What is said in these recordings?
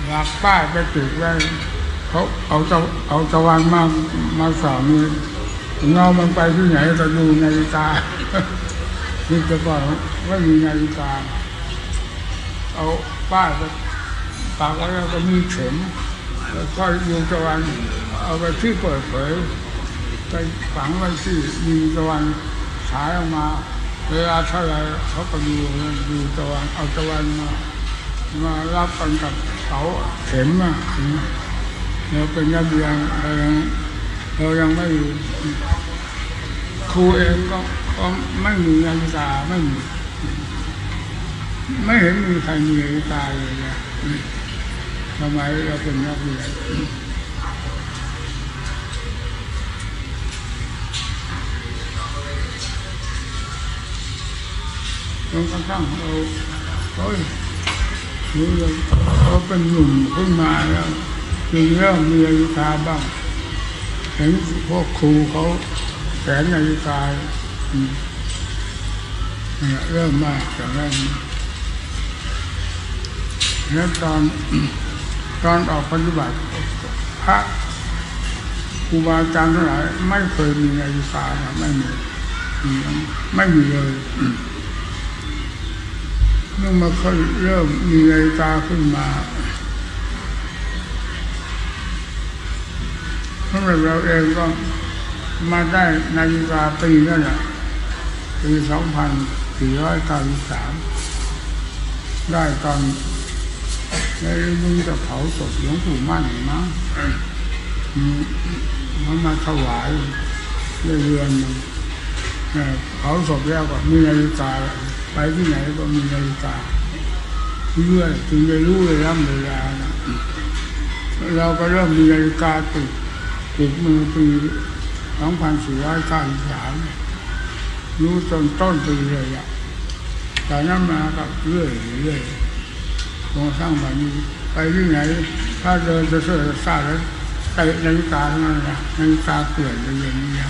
หลักป้ายไปติดไว้เขาเอาตะวันมาสอนนี่เงามันไปที่ไหนก็ดูนาฬิกาที่จะบอกว่ามีนาฬิกาเอาป้ายไปปากแล้วก็มีเข็มแล้วก็ดูตะวันเอาไปที่เปิดเผยไปฝังไว้ที่มีตะวันฉายออกมาเวลาเท่าไรเขาก็ดูตะวันเอาตะวันมารับกันกับเสาเข็มเราเป็นนักเรียนเรายังไม่ครูเองก็ไม่มีนาฬิกาไม่เห็นมีใครมีนาฬิกาเลยนะทำไมเราเป็นนักเรียนจนกระทั่งเราเป็นหนุ่มขึ้นมาแล้วจึงเริ่มมีนาฬิกาบ้างเห็นพวกครูเขาแขวนนาฬิกาเริ่มมากจากนั้นแล้วตอนออกปฏิบัติพระครูบาอาจารย์ทั้งหลายไม่เคยมีนาฬิกาไม่มีเลยเมื่อมาค่อยเริ่มมีนาฬิกาขึ้นมาเพราะเราเองก็มาได้นาฬิกาปีนั่นแหละปี 2493ได้ตอนในมึงจะเผาศพหลวงปู่มั่นมั้งมันมาถวายเรือนนึงเผาศพแล้วก็มีนาฬิกาไปที่ไหนก็มีนาฬิกาเรื่อยถึงได้รู้เลยร่ำเวลาเราก็เริ่มมีนาฬิกาติดมือปี 2493รู้ต้นปีเลยอ่ะแต่นั้นมาก็เรื่อยจนสร้างแบบนี้ไปที่ไหนถ้าเดินจะเสื่อซาแล้วใส่นาฬิกานั่นแหละนาฬิกาเกลื่อนเลยอย่างนี้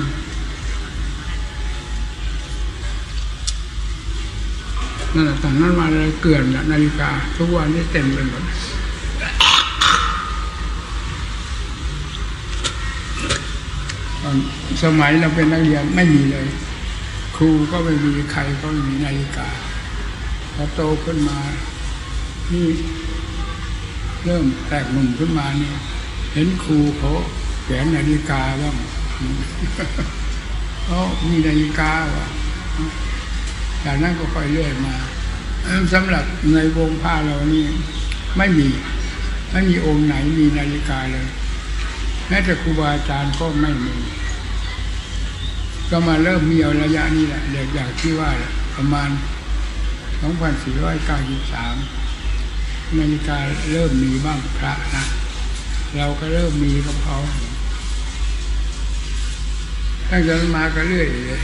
นั่นแหละตอนนั้นมาเลยเกลื่อนนาฬิกาทุกวันนี้เต็มไปหมดสมัยเราเป็นนักเรียนไม่มีเลยครูก็ไม่มีใครก็ไม่มีนาฬิกาพอโตขึ้นมานี่เริ่มแตกหนุ่มขึ้นมาเนี่ยเห็นครูเขาแขวนนาฬิกาบ้างมีนาฬิกาว่ะจากนั้นก็ค่อยเลื่อยมาสำหรับในวงผ้าเรานี่ไม่มีองค์ไหนมีนาฬิกาเลยแม้แต่ครูบาอาจารย์ก็ไม่มีก็มาเริ่มมีเอาระยะนี้แหละเด็กอย่างที่ว่าประมาณ 2493นาฬิกาเริ่มมีบ้างพระนะเราก็เริ่มมีกับเขาตั้งแต่มาก็เรื่อยเลย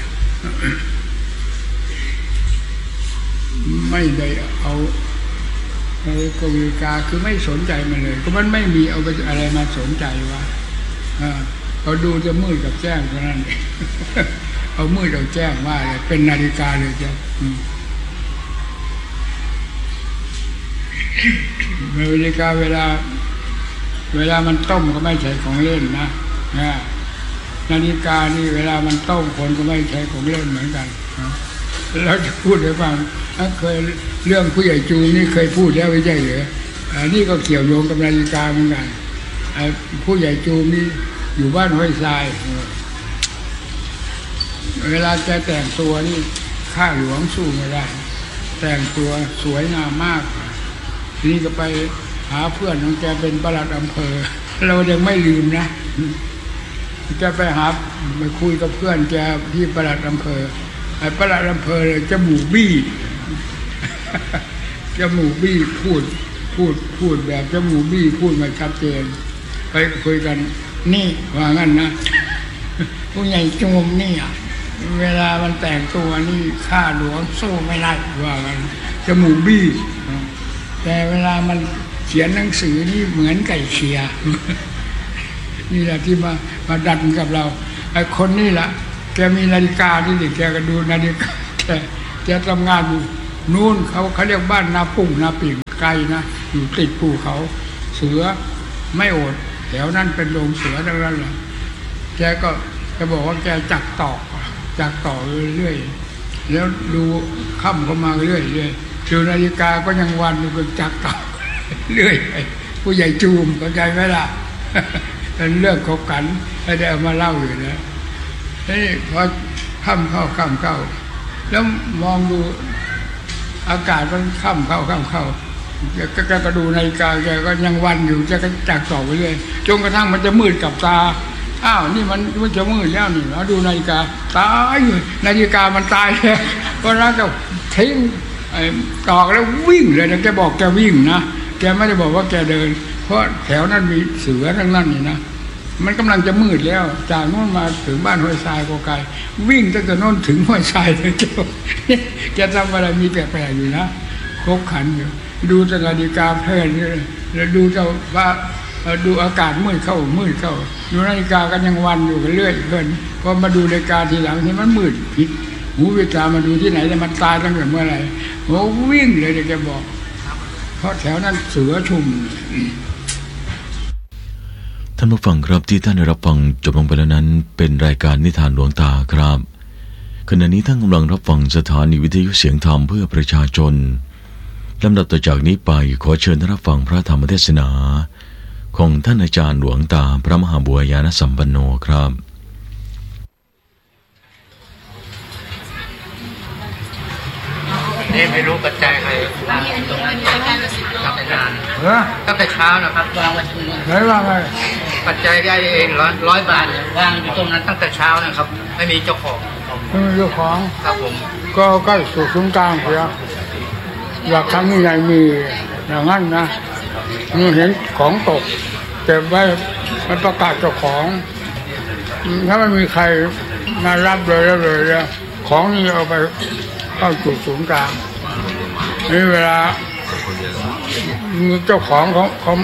ไม่ได้เอานาฬิกาคือไม่สนใจมันเลยก็มันไม่มีเอาไปอะไรมาสนใจวะเขาดูจะมืดกับแจ้งเท่านั้นเอามืดเอาแจ้งว่าเลยเป็นนาฬิกาเลยจ้ะนาฬิกาเวลามันต้มก็ไม่ใช่ของเล่นนะนาฬิกานี่เวลามันต้มคนก็ไม่ใช่ของเล่นเหมือนกันแล้วจะพูดให้ฟังเคยเรื่องผู้ใหญ่จูนี่เคยพูดแล้วไม่ใช่เหรอนี่ก็เกี่ยวโยงกับนาฬิกาเหมือนกันผู้ใหญ่จูนี่อยู่บ้านห้วยทรายเวลาจะแต่งตัวนี่ข้าหลวงสู้ไม่ได้แต่งตัวสวยงามมากทีนี้ก็ไปหาเพื่อนของแกเป็นปลัดอำเภอเรายังไม่ลืมนะจะไปคุยกับเพื่อนแกที่ปลัดอำเภอไอ้ปลัดอำเภอเลยจมูกบี้พูดแบบจมูกบี้พูดมาชัดเจนไปคุยกันนี่ว่างั้นนะผู้ใหญ่จุมนี่เวลามันแต่งตัวนี่ข้าหลวงสู้ไม่ได้ว่างั้นจมูกบี้แต่เวลามันเขียนหนังสือนี่เหมือนไก่เชียนี่แหละที่มาดันกับเราไอ้คนนี่แหละแกมีนาฬิกาที่แกก็ดูนาฬิกาแกทำงานอยู่นู่นเขาเรียกบ้านนาปุ่งนาปิ่งไกลนะอยู่ติดภูเขาเสือไม่อดแถวนั้นเป็นโรงเสือทั้งนั้นเลยแกก็บอกว่าแกจักต่อเรื่อยๆแล้วดูค่ำเข้ามาเรื่อยๆดูนาฬิกาก็ยังวันอยู่เป็นจักต่อเรื่อยไปผู้ใหญ่จูมเข้าใจไหมล่ะเป็นเรื่องขบขันไม่ได้เอามาเล่าอยู่นะนี่พอค่ำเข้าแล้วมองดูอากาศมันค่ำเข้าแกก็ดูนาฬิกาแกก็ยังวันอยู่แกก็จักต่อไปเรื่อยจนกระทั่งมันจะมืดกับตาอ้าวนี่มันจะมืดแล้วนี่เราดูนาฬิกาตายอยู่นาฬิกามันตายแล้วก็แล้วก็ทิ้งตอกแล้ววิ่งเลยนะแกบอกแกวิ่งนะแกไม่ได้บอกว่าแกเดินเพราะแถวนั้นมีเสือทั้งนั้นนี่นะมันกำลังจะมืดแล้วจากโน่นมาถึงบ้านห้วยทรายก็ไกลวิ่งตั้งแต่โน่นถึงห้วยทรายเลยแกทำอะไรมีแปลกๆอยู่นะคบขันอยู่ดูนาฬิกาเพลินแล้วดูเจ้าว่าดูอากาศมืดเข้าดูนาฬิกากันยังวันอยู่กันเรื่อยเพลินพอมาดูนาฬิกาทีหลังที่มันมืดผิดหูวิชามาดูที่ไหนแล้วมันตายตั้งแต่เมื่อไหร่โอ้วิ่งเลยแกบอกเพราะแถวนั้นเสือชุมท่านผู้ฟังครับที่ท่านได้รับฟังจบลงไปแล้วนั้นเป็นรายการนิทานหลวงตาครับขณะนี้ท่านกำลังรับฟังสถานีวิทยุเสียงธรรมเพื่อประชาชนลำดับต่อจากนี้ไปขอเชิญท่านรับฟังพระธรรมเทศนาของท่านอาจารย์หลวงตาพระมหาบัวยานสัมปันโนครับนี่ไม่รู้ปัจจัยใครตรงนั้นทำไปนานตั้งแต่เช้านะครับวางไว้ตรงนี้ไหนวางไงปัจจัยได้เอง100 บาทวางอยู่ตรงนั้นตั้งแต่เช้านะครับไม่มีเจ้าของครับผมก็ใกล้สุดศูนย์กลางเสียอยากทำยังไงมีอย่างนั้นนะนี่เห็นของตกเก็บไว้มันประกาศเจ้าของถ้าไม่มีใครมารับเลยของนี่เอาไปเข้าสู่ศูนย์กลางนี่เวลามีเจ้าของเขา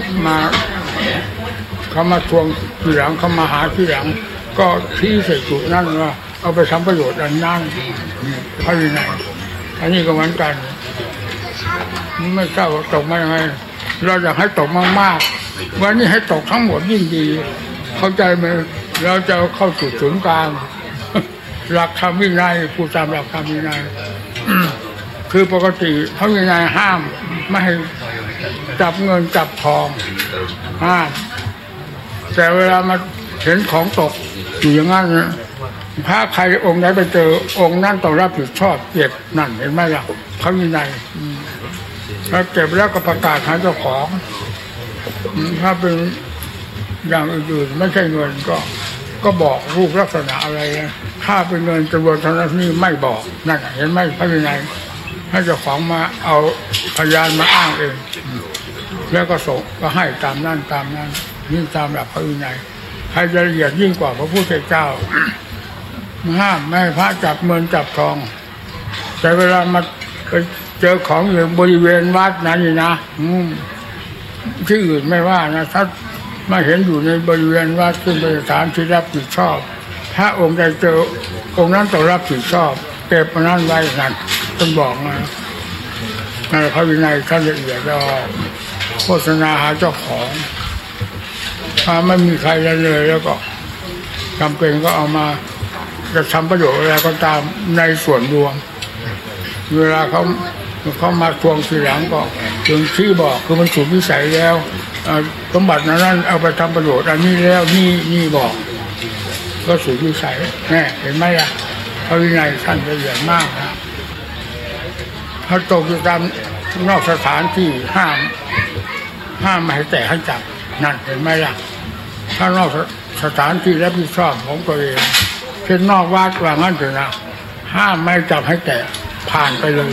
มาทวงทีหลังเขามาหาทีหลังก็ที่ใส่จุดนั่นว่าเอาไปทำประโยชน์อันนั้นเขาอยู่ไหนอันนี้ก็เหมือนกันไม่ทราบว่าตกมายังไงเราอยากให้ตกมากๆวันนี้ให้ตกทั้งหมดยิ่งดีเข้าใจไหมเราจะเข้าสู่ศูนย์กลางหลักธรรมวินัยผู้ตามหลักธรรมวินัยคือปกติพระวินัยห้ามไม่ให้จับเงินจับทองห้ามแต่เวลามาเห็นของตกอยู่อย่างนั้นถ้าใครองค์ไหนไปเจอองค์นั้นต้องรับผิดชอบเก็บนั่นเห็นไหมล่ะพระวินัยถ้าเก็บแล้วก็ประกาศหาเจ้าของถ้าเป็นอย่างอื่นไม่ใช่เงินก็บอกรูปลักษณะอะไรนะถ้าเป็นเงินจำนวนเท่านั้นนี่ไม่บอกนั่นเห็นไหมพระวินัยให้เจ้าของมาเอาพยานมาอ้างเองแล้วก็ส่งก็ให้ตามนั้นนี่ตามหลักพระวินัยใครจะละเอียดยิ่งกว่าพระพุทธเจ้าห้ามไม่ให้พระจับเงินจับทองแต่เวลามาไปเจอของอยู่บริเวณวัดนั้นนี่นะที่อื่นไม่ว่านะถ้ามาเห็นอยู่ในบริเวณวัดซึ่งเป็นสถานที่รับผิดชอบถ้าองค์ใดเจอองค์นั้นต้องรับผิดชอบเก็บมันนั้นไว้นั่นต้องบอกนะในพระวินัยท่านละเอียดโฆษณาหาเจ้าของถ้าไม่มีใครเลยแล้วก็จำเป็นก็เอามาจะทำประโยชน์อะไรก็ตามในส่วนรวมเวลาเขามาทวงทีหลังก็ถึงที่บอกคือมันถูกวิสัยแล้วสมบัตินั้นเอาไปทำประโยชน์อันนี้แล้วนี่บอกก็ถูกวิสัยแน่เห็นไหมล่ะพระวินัยท่านละเอียดมากนะถ้าตกอยู่ตามนอกสถานที่ห้ามไม่ให้แตะให้จับนั่นเห็นไหมล่ะถ้านอกสถานที่รับผิดชอบของตัวเองเช่นนอกวัดว่างั้นเถอะนะห้ามไม่จับให้แตะผ่านไปเลย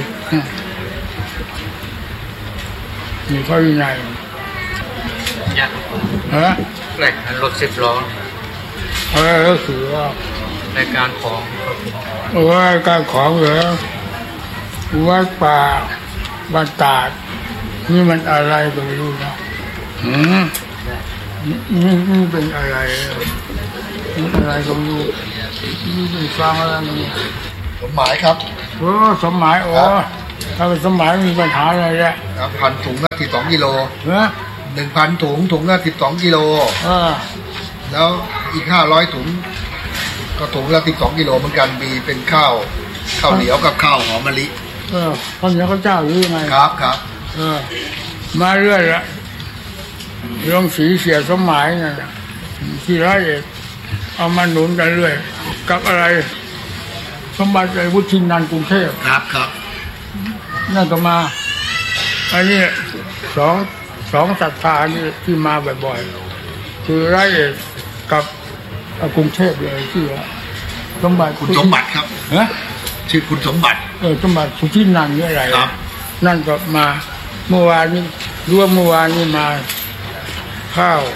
มีพระวินัยแหล่งรถ10 ล้อก็คือว่าในการของการของเหรอวัดป่าบ้านตาดนี่มันอะไรก็ไม่รู้นะนี่เป็นอะไรนี่อะไรก็ไม่รู้นี่เป็นฟังอะไรนี่สมหมายครับสมหมายถ้าเป็นสมัยมีปัญหาอะไรแหละ 1,000 ถุงก็12 กิโลนะ 1,000 ถุงก็12 กิโลแล้วอีก500 ถุงก็ถุงละ12 กิโลเหมือนกันมีเป็นข้าวเหนียวกับข้าวหอมมะลิข้าวเหนียวข้าวเจ้าหรือยังไงครับมาเรื่อยละลงสีเสียสมัยนั่นที่ร้อยเอ็ดเอามาหนุนกันเรื่อยกับอะไรสมบัติวุฒินันท์กรุงเทพครับนั่นก็มาอันนี้สองศรัทธานี่ที่มาบ่อยๆคือร้อยเอ็ดกับกรุงเทพเลยชื่อสมบัติคุณสมบัติครับชื่อคุณสมบัติสมบัติวุฒินันท์นี่อะไรนั่นก็มาเมื่อวานนี้รู้ว่าเมื่อวานนี้มาข้าว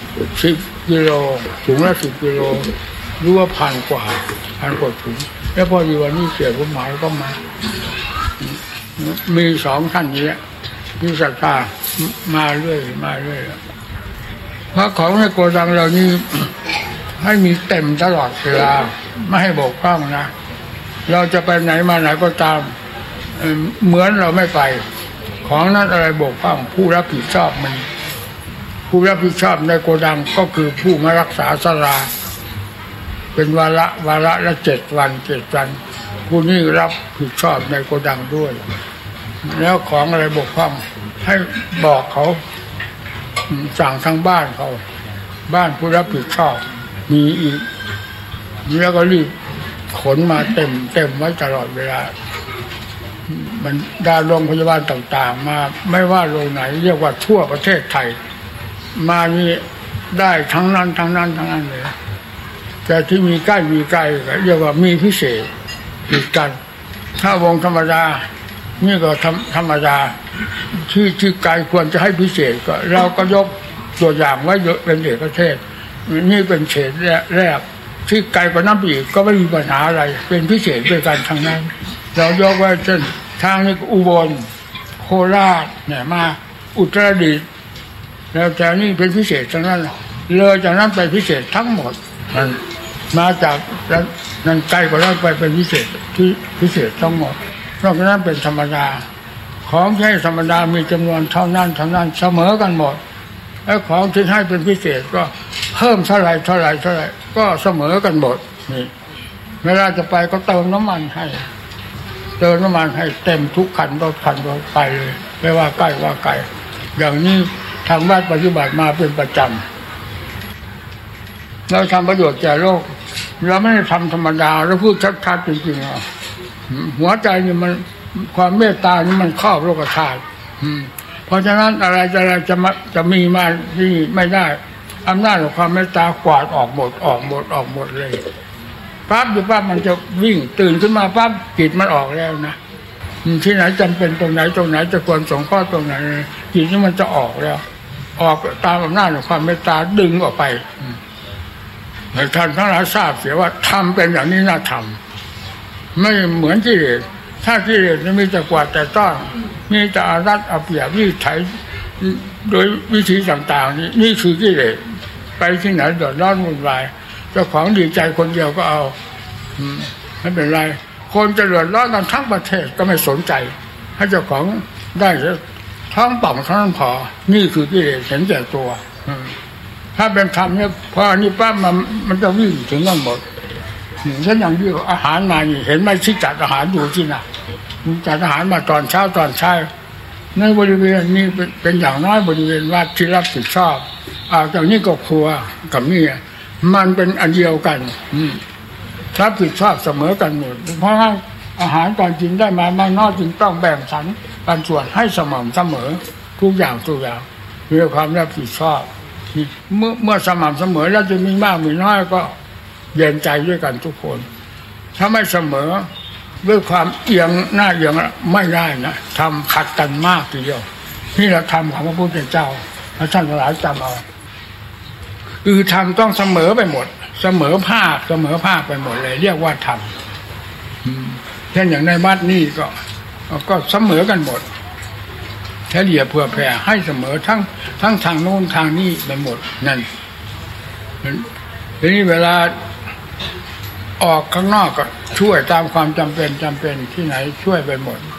10 กิโลถุงละ10 กิโลรู้ว่า1,000 กว่าถุงแล้วพอดีวันนี้เสียผมหมายก็มามี2 ท่านนี้ที่ศรัทธามาเรื่อยเพราะของในโกดังเรานี่ให้มีเต็มตลอดเวลาไม่ให้บกพร่องนะเราจะไปไหนมาไหนก็ตามเหมือนเราไม่ไปของนั้นอะไรบกพร่องผู้รับผิดชอบมันผู้รับผิดชอบในโกดังก็คือผู้มารักษาศาลาเป็นวาระละ7 วันผู้นี้รับผิดชอบในโกดังด้วยแล้วของอะไรบกพร่องให้บอกเขาสั่งทางบ้านเขาบ้านผู้รับผิดชอบมีอีกแล้วก็รีบขนมาเต็มไว้ตลอดเวลามันดาโรงพยาบาลต่างๆมาไม่ว่าโรงไหนเรียกว่าทั่วประเทศไทยมานี่ได้ทั้งนั้นเลยแต่ที่มีใกล้เรียกว่ามีพิเศษอีกกันถ้าวงธรรมดานี่ก็ธรรมดาที่ไกลควรจะให้พิเศษก็เราก็ยกตัวอย่างไว้เป็นเอกเทศนี่เป็นเฉดแรกที่ไกลกว่านั้นอีกก็ไม่มีปัญหาอะไรเป็นพิเศษด้วยกันทั้งนั้นเรายกไว้เช่นทางนี้อุบลโคราชเนี่ยมาอุตรดิตถ์แล้วแต่นี่เป็นพิเศษทั้งนั้นเลยจากนั้นไปพิเศษทั้งหมดมันมาจากนั้นไกลกว่านั้นไปเป็นพิเศษที่พิเศษทั้งหมดนอกจากนั้นเป็นธรรมดาของที่ให้ธรรมดามีจำนวนเท่านั้นเสมอกันหมดแล้วของที่ให้เป็นพิเศษก็เพิ่มเท่าไหร่ก็เสมอกันหมดนี่เวลาจะไปก็เติมน้ำมันให้เต็มทุกคันรถไปเลยไม่ว่าใกล้ว่าไกลอย่างนี้ทางบ้านปฏิบัติมาเป็นประจำเราทำประโยชน์แก่โลกเราไม่ได้ทำธรรมดาเราพูดชัดๆจริงๆหัวใจนี่มันความเมตตานี่มันครอบโลกธาตุเพราะฉะนั้นอะไรจะมีมาที่ไม่ได้อำนาจของความเมตตากวาดออกหมดเลยปั๊บมันจะวิ่งตื่นขึ้นมาปั๊บจิตมันออกแล้วนะที่ไหนจำเป็นตรงไหนจะควรสงเคราะห์ตรงไหนจิตนี่มันจะออกแล้วออกตามอำนาจของความเมตตาดึงออกไปให้ท่านทั้งหลายทราบเสียว่าทำเป็นอย่างนี้น่าทำไม่เหมือนกิเลสถ้ากิเลสมีแต่กวาดแต่ต้อนมีแต่อารัดเอาเปรียบวิถีโดยวิธีต่างๆนี่คือกิเลสไปที่ไหนเดือดร้อนวุ่นวายเจ้าของดีใจคนเดียวก็เอาไม่เป็นไรคนจะเดือดร้อนกันทั้งประเทศก็ไม่สนใจให้เจ้าของได้ท้องป่องเท่านั้นพอนี่คือกิเลสเห็นแก่ตัวถ้าเป็นธรรมเนี่ยพอนี่ปั๊บมันจะวิ่งถึงกันหมดฉันอย่างที่อาหารมานี่เห็นไหมที่จัดอาหารอยู่ที่น่ะจัดอาหารมาตอนเช้าในบริเวณนี้เป็นอย่างน้อยบริเวณวัดที่รับผิดชอบจากนี้ก็ครัวกับนี่มันเป็นอันเดียวกันรับผิดชอบเสมอกันหมดเพราะว่าอาหารก่อนกินได้มามากน้อยจึงต้องแบ่งสรรปันส่วนให้สม่ำเสมอทุกอย่างมีความรับผิดชอบเมื่อสม่ำเสมอแล้วจะมีมากมีน้อยก็เย็นใจด้วยกันทุกคนถ้าไม่เสมอด้วยความเอียงหน้าเอียงไม่ได้นะทำขัดกันมากทีเดียวนี่แหละธรรมของพระพุทธเจ้าพระท่านหลายจำเอาธรรมต้องเสมอไปหมดเสมอภาคไปหมดเลยเรียกว่าธรรมเช่นอย่างในวัดนี่ก็เสมอกันหมดเฉลี่ยเผื่อแผ่ให้เสมอทั้งทางโน้นทางนี้ไปหมดนั่นทีนี้เวลาออกข้างนอกก็ช่วยตามความจำเป็นที่ไหนช่วยไปหมด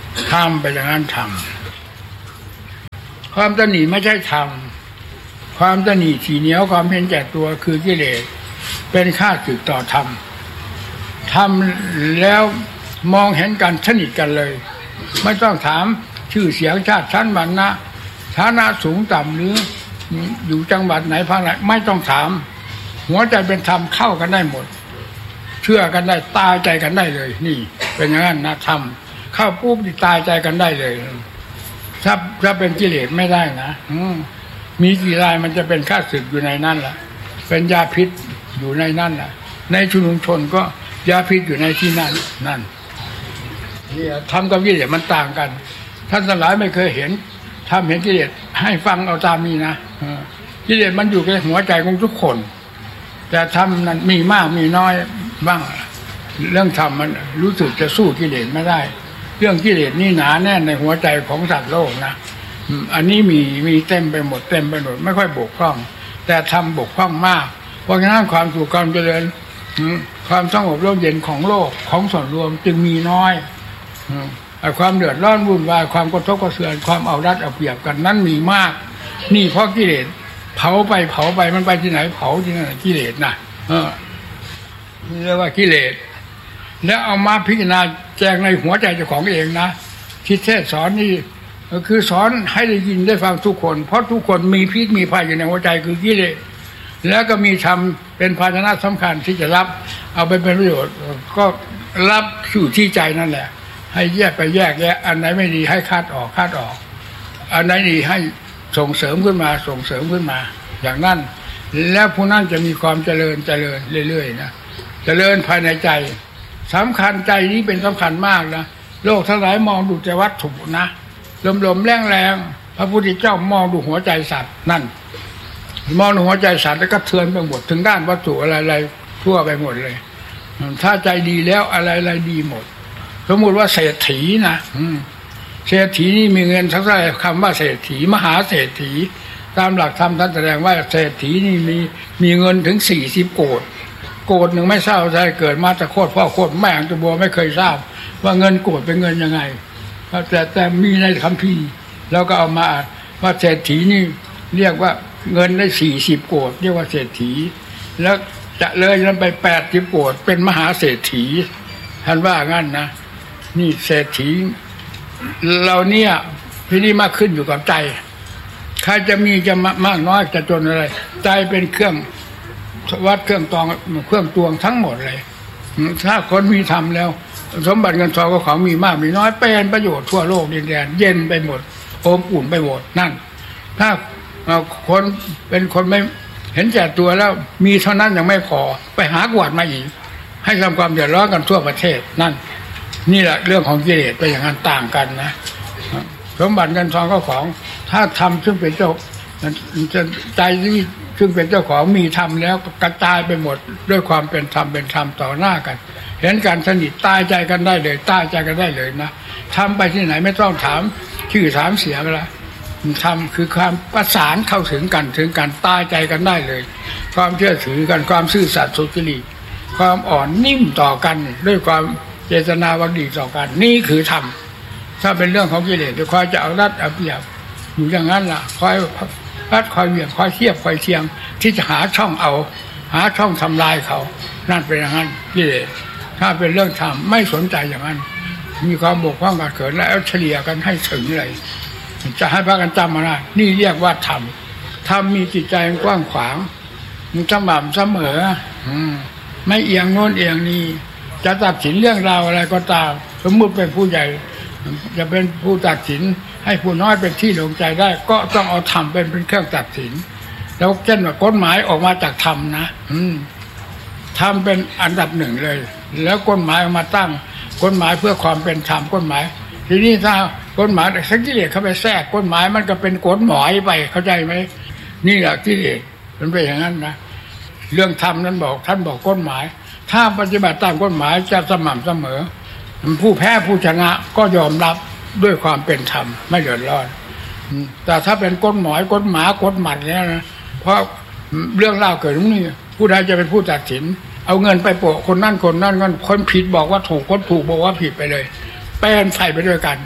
ทำไปอย่างนั้นทำความตนีไม่ใช่ทำความตนีขี้เหนียวความเห็นแก่ตัวคือกิเลสเป็นข้าศึกต่อธรรมทำแล้วมองเห็นกันสนิทกันเลยไม่ต้องถามชื่อเสียงชาติชั้นวรรณะฐานะสูงต่ำหรืออยู่จังหวัดไหนภาคไหนไม่ต้องถามหัวใจเป็นธรรมเข้ากันได้หมดเชื่อกันได้ตายใจกันได้เลยนี่เป็นอย่างนั้นนะธรรมเข้าปุ๊บตายใจกันได้เลยถ้าเป็นกิเลสไม่ได้นะมีกี่รายมันจะเป็นข้าศึกอยู่ในนั้นล่ะเป็นยาพิษอยู่ในนั้นล่ะในชุมชนก็ยาพิษอยู่ในที่นั่นนั่นนี่ทำกับกิเลสมันต่างกันท่านทั้งหลายไม่เคยเห็นทำเห็นกิเลสให้ฟังเอาตามนี้นะกิเลสมันอยู่ในหัวใจของทุกคนแต่ทำนั้นมีมากมีน้อยบ้างเรื่องธรรมมันรู้สึกจะสู้กิเลสไม่ได้เรื่องกิเลสนี่หนาแน่นในหัวใจของสัตว์โลกนะอันนี้มีเต็มไปหมดไม่ค่อยบกพร่องแต่ทำบกพร่องมากเพราะฉะนั้นความสุขความเจริญความสงบร่มเย็นของโลกของส่วนรวมจึงมีน้อยความเดือดร้อนวุ่นวายความกระทบกระเทือนความเอารัดเอาเปรียบกันนั้นมีมากนี่เพราะกิเลสเผาไปมันไปที่ไหนเผาที่นั่นกิเลสนะนี่เรียกว่ากิเลสแล้วเอามาพิจารณาแจงในหัวใจเจ้าของเองนะที่เทศสอนนี่คือสอนให้ได้ยินได้ฟังทุกคนเพราะทุกคนมีพิษมีภัยอยู่ในหัวใจคือกิเลสแล้วก็มีธรรมเป็นภาชนะสำคัญที่จะรับเอาไปเป็นประโยชน์ก็รับอยู่ที่ใจนั่นแหละให้แยกอันไหนไม่ดีให้คัดออกอันไหนดีให้ส่งเสริมขึ้นมาอย่างนั้นแล้วผู้นั้นจะมีความเจริญเรื่อยๆนะเจริญภายในใจสำคัญใจนี้เป็นสำคัญมากนะโลกทั้งหลายมองดูแต่วัตถุนะลมแรงพระพุทธเจ้ามองดูหัวใจสัตว์นั่นมองดูหัวใจสัตว์แล้วก็เทือนไปหมดถึงด้านวัตถุอะไรทั่วไปหมดเลยถ้าใจดีแล้วอะไรดีหมดสมมุติว่าเศรษฐีนะเศรษฐีนี่มีเงินทั้งหลายคำว่าเศรษฐีมหาเศรษฐีตามหลักธรรมท่านแสดงว่าเศรษฐีนี่มีเงินถึง40 โกฏหนึ่งไม่ทราบใจเกิดมาแต่โคตรพ่อโคตรแม่ตัวบัวไม่เคยทราบว่าเงินโกฏเป็นเงินยังไงแต่มีในคัมภีร์แล้วก็เอามาว่าเศรษฐีนี่เรียกว่าเงินได้40 โกฏเรียกว่าเศรษฐีแล้วจะเลยนั้นไป80 โกฏเป็นมหาเศรษฐีท่านว่างั้นนะนี่เศรษฐีเราเนี่ยที่นี่มากขึ้นอยู่กับใจใครจะมีจะมากน้อยจะจนอะไรใจเป็นเครื่องวัดเครื่องตวงทั้งหมดเลยถ้าคนมีธรรมแล้วสมบัติเงินทองก็ของมีมากมีน้อยเป็นประโยชน์ทั่วโลกดินแดนเย็นไปหมดอบอุ่นไปหมดนั่นถ้าคนเป็นคนไม่เห็นแก่ตัวแล้วมีเท่านั้นยังไม่พอไปหากวาดมาอีกให้ทำความเดือดร้อนกันทั่วประเทศนั่นนี่แหละเรื่องของกิเลสไปอย่างนั้นต่างกันนะสมบัติเงินทองก็ของถ้าทำซึ่งเป็นเจ้าใจที่ซึ่งเป็นเจ้าของมีธรรมแล้วกระจายไปหมดด้วยความเป็นธรรมต่อหน้ากันเห็นการสนิทตายใจกันได้เลยนะทำไปที่ไหนไม่ต้องถามชื่อถามเสียงละทำคือความประสานเข้าถึงกันตายใจกันได้เลยความเชื่อถือกันความซื่อสัตย์สุจริตความอ่อนนิ่มต่อกันด้วยความเจตนาหวังดีต่อกันนี่คือธรรมถ้าเป็นเรื่องของกิเลสจะคอยจะเอารัดเอาเปรียบอยู่อย่างนั้นล่ะคอยรัดคอยเหวี่ยงคอยเทียบคอยเทียงที่จะหาช่องทำลายเขานั่นเป็นอย่างนั้นกิเลสถ้าเป็นเรื่องธรรมไม่สนใจอย่างนั้นมีความบกพร่องขาดเขินแล้วเฉลี่ยกันให้ถึงเลยจะให้พากันจำมาได้นี่เรียกว่าธรรมมีจิตใจกว้างขวางมันสม่ำเสมอไม่เอียงโน้นเอียงนี้จะตัดสินเรื่องราวอะไรก็ตามสมมติเป็นผู้ใหญ่จะเป็นผู้ตัดสินให้ผู้น้อยเป็นที่ลงใจได้ก็ต้องเอาธรรมเป็นเครื่องตัดสินแล้วเช่นว่ากฎหมายออกมาจากธรรมนะธรรมเป็นอันดับหนึ่งเลยแล้วกฎหมายมาตั้งกฎหมายเพื่อความเป็นธรรมกฎหมายทีนี้ถ้ากฎหมายสักกิเลสเข้าไปแทรกกฎหมายมันก็เป็นกฎหมายไปเข้าใจไหมนี่แหละกิเลสมันเป็นอย่างนั้นนะเรื่องธรรมนั้นท่านบอกกฎหมายถ้าปฏิบัติตามกฎหมายจะสม่ำเสมอผู้แพ้ผู้ชนะก็ยอมรับด้วยความเป็นธรรมไม่เดือดร้อนแต่ถ้าเป็นกฎหมายกฎหมาเนี่ยนะเพราะเรื่องเล่าเกิดตรงนี้ผู้ใดจะเป็นผู้ตัดสินเอาเงินไปโปะคนนั่นคนผิดบอกว่าถูกคนถูกบอกว่าผิดไปเลยแป้นใส่ไปด้วยกัน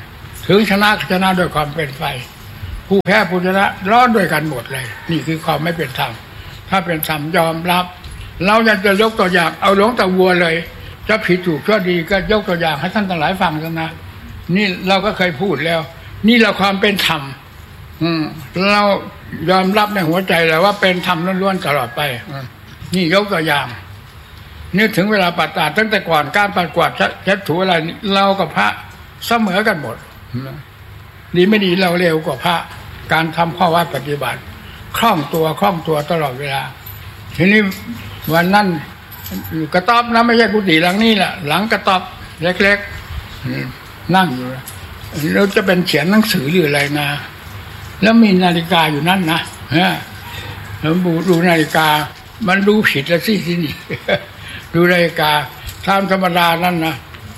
ถึงชนะด้วยความเป็นไฟผู้แพ้ผู้ชนะร้อนด้วยกันหมดเลยนี่คือความไม่เป็นธรรมถ้าเป็นธรรมยอมรับเราจะยกตัวอย่างเอาหลวงตาวัวเลยจะผิดถูกก็ดีก็ยกตัวอย่างให้ท่านทั้งหลายฟังกันนะนี่เราก็เคยพูดแล้วนี่เราความเป็นธรรมเรายอมรับในหัวใจเลยว่าเป็นธรรมล้วนๆตลอดไปนี่ยกตัวอย่างนึกถึงเวลาปฏิบัติตั้งแต่ก่อนการปฏิบัติเช็ดถูอะไรเรากับพระเสมอกันหมดดีไม่ดีเราเร็วกว่าพระการทำข้อวัดปฏิบัติคล่องตัวตลอดเวลาทีนี้วันนั้นกระต๊อบนะไม่ใช่กุฏิหลังนี้แหละหลังกระต๊อบเล็กๆนั่งอยู่แล้วจะเป็นเขียนหนังสือหรืออะไรนะแล้วมีนาฬิกาอยู่นั่นนะแล้วดูนาฬิกามันดูผิดแล้วสิที่นี่ดูนาฬิกาตามธรรมดานั่นนะ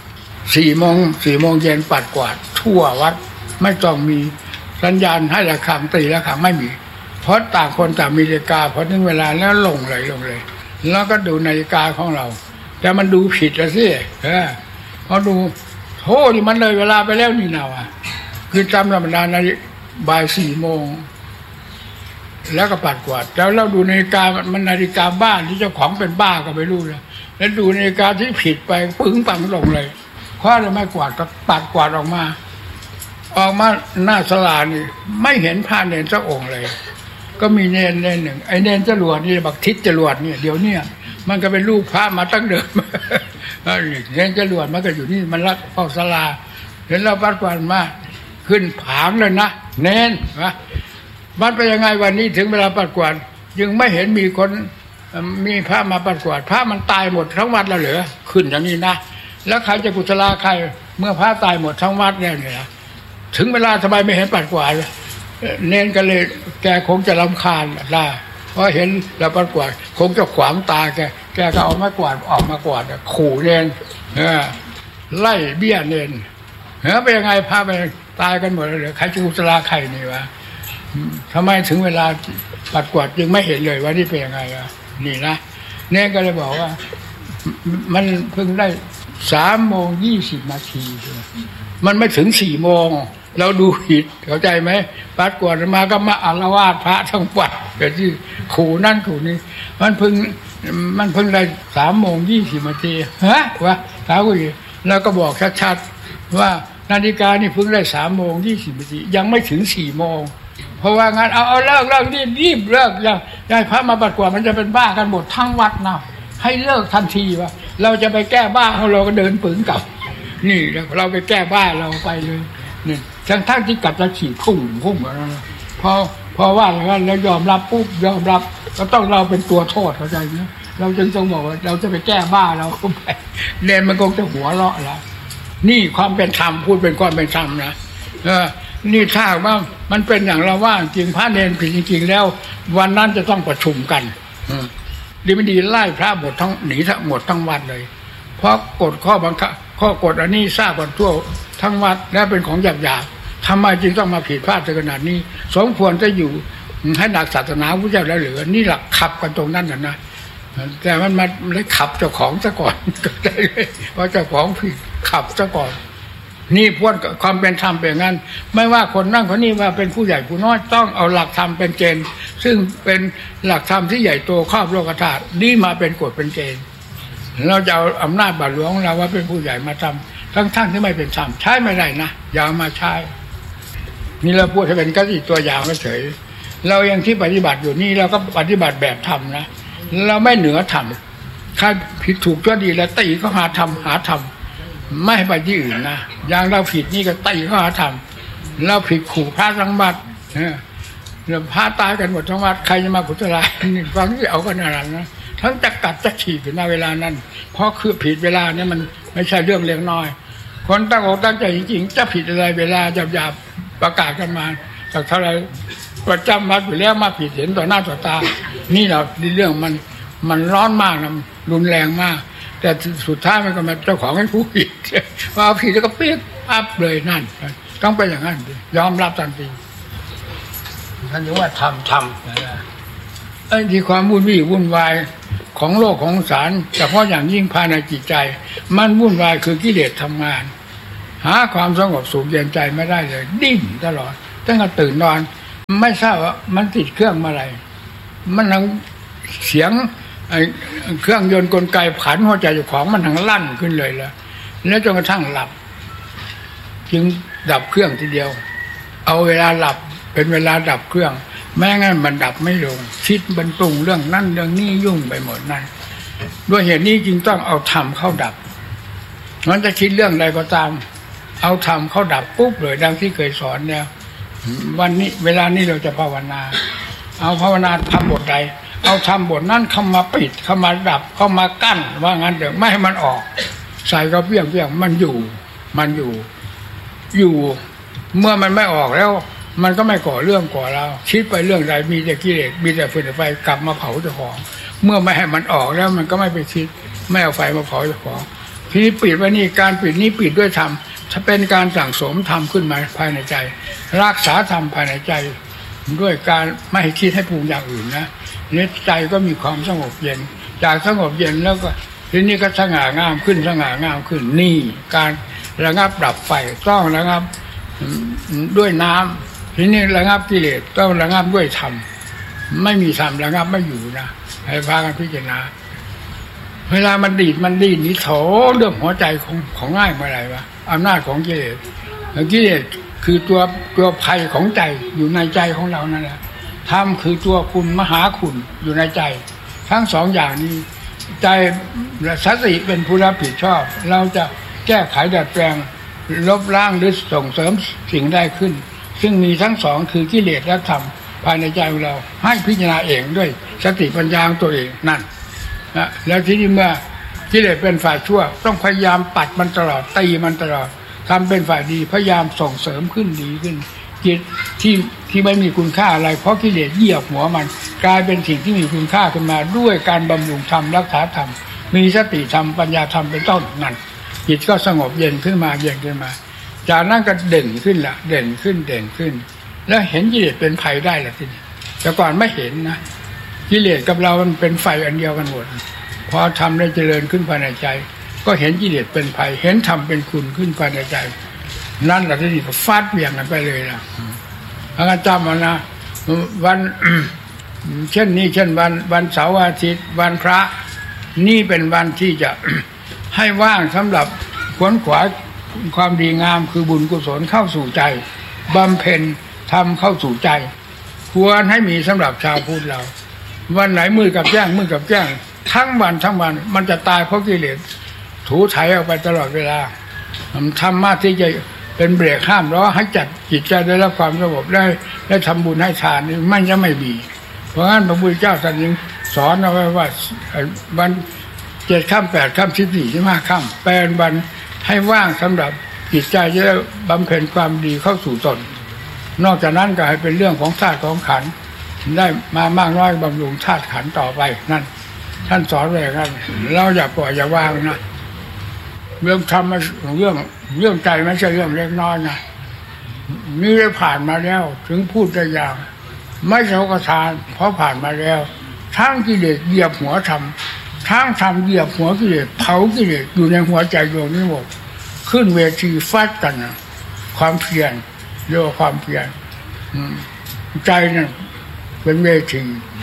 4 โมงเย็นปัดกวาดทั่ววัดไม่ต้องมีสัญญาณให้ระฆังตีระฆังไม่มีเพราะต่างคนต่างมีนาฬิกาพอถึงเวลาแล้วลงเลยแล้วก็ดูนาฬิกาของเราแต่มันดูผิดแล้วสิพอดูโธ่นี่มันเลยเวลาไปแล้วนี่นาอ่ะคือจำธรรมดาในบ่าย4 โมงแล้วก็ปัดกวาดแล้วเราดูนาฬิกามันนาฬิกาบ้านที่เจ้าของเป็นบ้าก็ไม่รู้แล้วดูนาฬิกาที่ผิดไปปึ้งปังลงเลยคว้าเลยไม้กวาดก็ปัดกวาดออกมาหน้าศาลานี่ไม่เห็นพระเนรสักองค์เลยก็มีเนรหนึ่งไอ้เนรจรวดนี่บักทิศจรวดเนี่ยเดี๋ยวนี้มันก็เป็นลูกพระมาตั้งเดิมเนรจรวดมันก็อยู่นี่มันรักเฝ้าศาลาเห็นเราปัดกวาดมาขึ้นผางเลยนะเนรมันไปยังไงวันนี้ถึงเวลาปัดกวาดยังไม่เห็นมีคนมีพระมาปัดกวาดพระมันตายหมดทั้งวัดแล้วเหรอขึ้นอย่างนี้นะแล้วใครจะกุศลาใครเมื่อพระตายหมดทั้งวัดเนี่ยถึงเวลาทำไมไม่เห็นปัดกวาดเน้นกันเลยแกคงจะรำคาญได้เพราะเห็นเราปัดกวาดคงจะขวางตาแกก็เอาไม้กวาดออกมากวาดขู่เน้นไล่เบี้ยเน้นไปยังไงพระไปตายกันหมดเลยใครจะกุศลาใครนี่วะทำไมถึงเวลาปัดกวาดยังไม่เห็นเลยว่านี่เป็นยังไงนี่นะเน้นก็เลยบอกว่ามันเพิ่งได้3:20 นาทีมันไม่ถึง4 โมงเราดูผิดเข้าใจไหมปัดกวาดมาก็มาอาละวาดพระทั้งวัดแต่ที่ขู่นั่นขู่นี่มันเพิ่งได้3:20 นาทีวะถามว่าแล้วก็บอกชัดๆว่านาฬิกานี่เพิ่งได้3:20 นาทียังไม่ถึง4 โมงเพราะว่างั้นเอาเลิกรีบเลิกย้ายพระมาปัดกวาดมันจะเป็นบ้ากันหมดทั้งวัดนะให้เลิกทันทีว่าเราจะไปแก้บ้าของเราก็เดินปึงกลับนี่เราไปแก้บ้าเราไปเลยนี่ทั้งที่กลับจะขี่พุ่งอะไรพอว่าอย่างนั้นแล้วยอมรับปุ๊บยอมรับก็ต้องเราเป็นตัวโทษเข้าใจไหมเราจึงต้องบอกว่าเราจะไปแก้บ้าเราเข้าไปเรียนมันคงจะหัวเราะแล้วนี่ความเป็นธรรมพูดเป็นความเป็นธรรมนะนี่ถ้าว่ามันเป็นอย่างเราว่าจริงพระเนรผิดจริงๆแล้ววันนั้นจะต้องประชุมกันดีไม่ดีไล่พระหมดทั้งหนีทั้งหมดทั้งวัดเลยเพราะกฎข้อบังคับข้อกฎอันนี้ทราบกันทั่วทั้งวัดและเป็นของหยาบๆทำไมจึงต้องมาผิดพลาดขนาดนี้สมควรจะอยู่ให้หนักศาสนาพระเจ้าแล้วเหลือนี่หลักขับกันตรงนั้นนะแต่มันมาเลยขับเจ้าของซะก่อนก็ได้เลยเพราะเจ้าของผิดขับซะก่อนนี่พวกความเป็นธรรมเป็นงั้นไม่ว่าคนนั่งคนนี้ว่าเป็นผู้ใหญ่ผู้น้อยต้องเอาหลักธรรมเป็นเกณฑ์ซึ่งเป็นหลักธรรมที่ใหญ่โตครอบโลกธาตุนี่มาเป็นกฎเป็นเกณฑ์เราจะเอาอำนาจบาทหลวงของเราว่าเป็นผู้ใหญ่มาทำทั้งที่ไม่เป็นธรรมใช้ไม่ได้นะอย่ามาใช้นี่เราพูดให้เป็นกติตัวอย่างเฉยเรายังที่ปฏิบัติอยู่นี่เราก็ปฏิบัติแบบธรรมนะเราไม่เหนือธรรมใครผิดถูกก็ดีแล้วตีก็หาธรรมไม่ให้ไปที่อื่นนะอย่างเราผิดนี่ก็ตีข้อหาธรรมเราผิดขู่พระทั้งวัดเราพระตายกันหมดทั้งวัดใครจะมากุศลานี่ฟังที่เอากันอะไรนะทั้งจะกัดจะฉีกในเวลานั้นเพราะคือผิดเวลาเนี่ยมันไม่ใช่เรื่องเล็กน้อยคนตั้งอกตั้งใจจริงๆจะผิดอะไรเวลาหยาบๆประกาศกันมาจากเท่าไรประจำวัดอยู่แล้วมาผิดเห็นต่อหน้าต่อตานี่เราเรื่องมันร้อนมากนะรุนแรงมากแต่สุดท้ายมันก็มาเจ้าของให้ผู้ผิดว่าผิดแล้วก็เปี๊ยกอัพเลยนั่นต้องไปอย่างนั้นยอมรับทันทีท่านเรียกว่าทำไอ้ที่ความวุ่นวายของโลกของสารเฉพาะอย่างยิ่งภายในจิตใจมันวุ่นวายคือกิเลสทำงานหาความสงบสุขเย็นใจไม่ได้เลยดิ้นตลอดตั้งแต่ตื่นนอนไม่ทราบว่ามันติดเครื่องเมื่อไหร่มันทั้งเสียงเครื่องยนต์กลไกผันหัวใจเจ้าของมันทั้งลั่นขึ้นเลยแล้วจนกระทั่งหลับจึงดับเครื่องทีเดียวเอาเวลาหลับเป็นเวลาดับเครื่องแม้งั้นมันดับไม่ลงคิดบรรปรุงเรื่องนั้นเรื่องนี้ยุ่งไปหมดนั่นด้วยเหตุนี้จึงต้องเอาธรรมเข้าดับมันจะคิดเรื่องใดก็ตามเอาธรรมเข้าดับปุ๊บเลยดังที่เคยสอนเนี่ยวันนี้เวลานี้เราจะภาวนาเอาภาวนาทำบทใดเอาทำบทนั้นเข้ามาปิดเข้ามาดับเข้ามากั้นว่างั้นเดี๋ยวไม่ให้มันออกใส่ก็เปี้ยงมันอยู่เมื่อมันไม่ออกแล้วมันก็ไม่ก่อเรื่องก่อเราคิดไปเรื่องใดมีแต่กิเลสมีแต่ฟืนไฟกลับมาเผาเจ้าของเมื่อไม่ให้มันออกแล้วมันก็ไม่ไปคิดไม่เอาไฟมาเผาเจ้าของทีนี้ปิดไว้นี่การปิดนี้ปิดด้วยธรรมถ้าเป็นการสั่งสมธรรมขึ้นมาภายในใจรักษาธรรมภายในใจด้วยการไม่ให้คิดให้ปรุงอย่างอื่นนะเนี่ยใจก็มีความสงบเย็นจากสงบเย็นแล้วก็ทีนี้ก็สง่างามขึ้นนี่การระงับดับไฟต้องระงับด้วยน้ำทีนี้ระงับกิเลสต้องระงับด้วยธรรมไม่มีธรรมระงับไม่อยู่นะให้พากันพิจารณาเวลามันดีดนี่โถเรื่องหัวใจของง่ายเมื่อไหร่วะอำนาจของกิเลสคือตัวภัยของใจอยู่ในใจของเรานั่นแหละธรรมคือตัวคุณมหาคุณอยู่ในใจทั้งสองอย่างนี้ใจและสติเป็นผู้รับผิดชอบเราจะแก้ไขดัดแปลงลบล้างหรือส่งเสริมสิ่งได้ขึ้นซึ่งมีทั้งสองคือกิเลสและธรรมภายในใจของเราให้พิจารณาเองด้วยสติปัญญาของตัวเองนั่นนะแล้วทีนี้เมื่อกิเลสเป็นฝ่ายชั่วต้องพยายามปัดมันตลอดตีมันตลอดทำเป็นฝ่ายดีพยายามส่งเสริมขึ้นดีขึ้นจิตที่ไม่มีคุณค่าอะไรเพราะกิเลสเหยียบหัวมันกลายเป็นสิ่งที่มีคุณค่าขึ้นมาด้วยการบำรุงธรรมรักษาธรรมมีสติธรรมปัญญาธรรมเป็นต้นนั่นจิตก็สงบเย็นขึ้นมาจากนั้นก็เด่นขึ้นแล้วเห็นกิเลสเป็นภัยได้ละทีนี้แต่ก่อนไม่เห็นนะกิเลสกับเรามันเป็นไฟอันเดียวกันหมดพอทำได้เจริญขึ้นภายในใจก็เห็นกิเลสเป็นภัยเห็นธรรมเป็นคุณขึ้นภายในใจนั่นแหละที่นี่ก็ฟาดเบี่ยงกันไปเลยนะอาจารย์จำมานะวันเช่นวันเสาร์อาทิตย์วันพระนี่เป็นวันที่จะให้ว่างสำหรับขวนขวายความดีงามคือบุญกุศลเข้าสู่ใจบำเพ็ญทำเข้าสู่ใจควรให้มีสำหรับชาวพุทธเราวันไหนมืดกับแจ้งทั้งวันมันจะตายเพราะกิเลสถูไถออกไปตลอดเวลาธรรมะที่จะเป็นเบรกห้ามล้อให้จัดจิตใจได้รับความสงบได้ทำบุญให้ทานนี่มันจะไม่มีเพราะงั้นพระพุทธเจ้าท่านยังสอนเอาไว้ว่าวัน7 ค่ำ 8 ค่ำ 14 15 ค่ำเป็นวันให้ว่างสำหรับจิตใจจะได้บำเพ็ญความดีเข้าสู่ตนนอกจากนั้นก็ให้เป็นเรื่องของธาตุของขันธ์ได้มามากน้อยบำรุงธาตุขันธ์ต่อไปนั่นท่านสอนไว้ครับเราอย่าปล่อยอย่าวางนะเรื่องธรรมเรื่องใจไม่ใช่เรื่องเล็กน้อยนะนี่ได้ผ่านมาแล้วถึงพูดได้อย่างไม่เท่ากระทานเพราะผ่านมาแล้วทั้งกิเลสเหยียบหัวธรรมทั้งธรรมเหยียบหัวกิเลสเผากิเลสอยู่ในหัวใจดวงนี้หมดขึ้นเวทีฟาดกันนะความเพียรเรียกว่าความเพียรใจนั่นเป็นเวที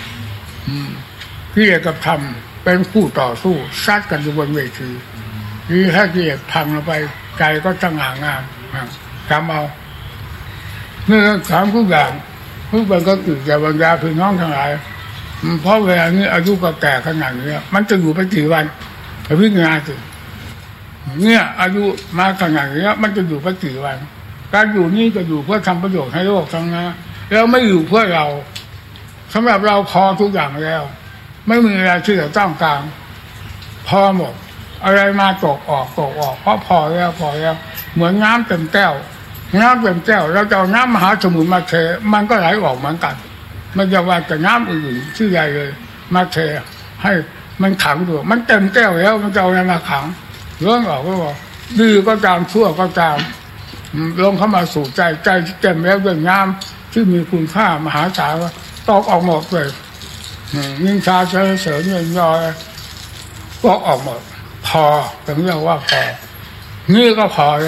กิเลสกับธรรมเป็นคู่ต่อสู้ซัดกันอยู่บนเวทีนี่ถ้ากิเลสพังลงไปใจก็สง่างามจำเอาเมื่อถามทุกอย่างทุกคนก็เกิดจากบรรดาพี่น้องทั้งหลายเพราะเวลานี้อายุก็แก่ขนาดนี้มันจะอยู่ไปกี่วันพิจารณาสิเนี่ยอายุมาขนาดนี้มันจะอยู่ไปกี่วันการอยู่นี้จะอยู่เพื่อทำประโยชน์ให้โลกทั้งนั้นแล้วไม่อยู่เพื่อเราสำหรับเราพอทุกอย่างแล้วไม่มีอะไรที่จะต้องการพอหมดอะไรมาตกออกเพราะพอแล้วเหมือนน้ำเต็มแก้วเราจะเอาน้ำมหาสมุทรมาเทมันก็ไหลออกเหมือนกันไม่จะว่าแต่น้ำอื่นชื่อใหญ่เลยมาเทให้มันขังตัวมันเต็มแก้วแล้วมันจะเอาอะไรมาขังเรื่องออกก็บอกดีก็ตามชั่วก็ตามลงเข้ามาสู่ใจเต็มแล้วด้วยน้ำที่มีคุณค่ามหาศาลตอกออกหมดเลยนินทาเสริญเงินยอยก็ออกหมดพอถึงเรียกว่าพอนี่ก็พอแล้ว